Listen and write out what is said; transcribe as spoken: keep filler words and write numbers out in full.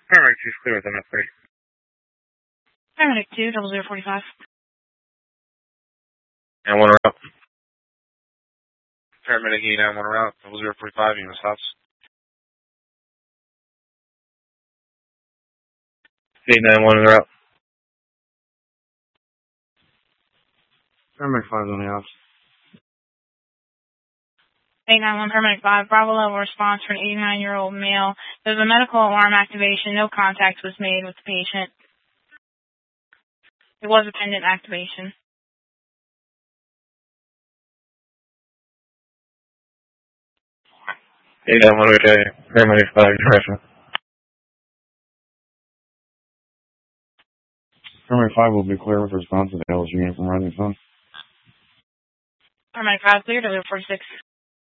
Paramedic two is clear with M S three. Paramedic two, double zero forty-five. And one route. Paramedic eight nine one route, double zero forty-five, unit stops. eight nine one in the route. Paramedic five on the ops. eight nine one Paramedic five, Bravo level response for an eighty-nine-year-old male. There's a medical alarm activation. No contact was made with the patient. It was a pendant activation. eight nine one, okay. Paramedic five, direction. Paramedic five will be clear with response to the L S U unit from Rising Sun. Paramedic five clear, double zero forty-six.